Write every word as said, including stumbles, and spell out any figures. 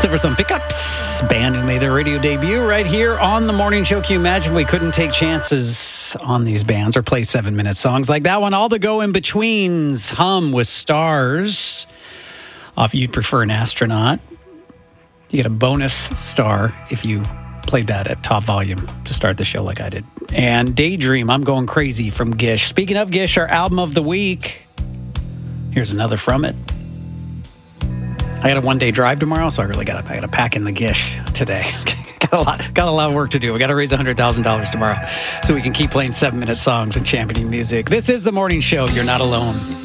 Silver Sun Pickups, band who made their radio debut right here on the morning show. Can you imagine we couldn't take chances on these bands or play seven-minute songs like that one? All the go-in-betweens, Hum with Stars. If you'd prefer an astronaut, you get a bonus star if you played that at top volume to start the show like I did. And Daydream, I'm Going Crazy from Gish. Speaking of Gish, our album of the week, here's another from it. I got a one-day drive tomorrow, so I really got to I got to pack in the Gish today. got a lot, got a lot of work to do. We got to raise one hundred thousand dollars tomorrow so we can keep playing seven-minute songs and championing music. This is The Morning Show. You're not alone.